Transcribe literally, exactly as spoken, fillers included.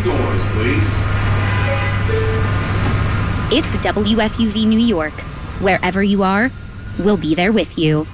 doors, please. It's W F U V New York. Wherever you are, we'll be there with you.